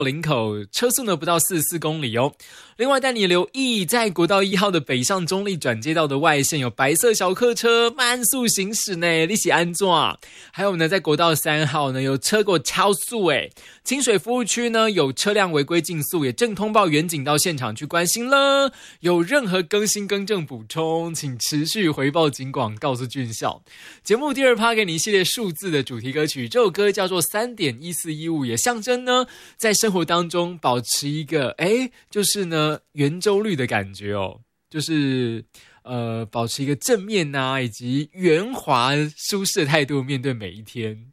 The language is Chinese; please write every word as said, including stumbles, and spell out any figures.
林口，车速呢不到四十四公里哦。另外带你留意，在国道一号的北上中立转接道的外线有白色小客车慢速行驶呢，你是安怎？还有呢，在国道三号呢有车给我超速诶。清水服务区呢有车辆违规竞速，也正通报远警到现场去关心了。有任何更新更正补充，请持续回报警广，告诉军校。节目第二趴给你一系列数字的主题歌曲，这首歌叫做 三点一四一五， 也象征呢在生活当中保持一个诶就是呢圆周率的感觉哦，就是呃保持一个正面啊以及圆滑舒适的态度面对每一天。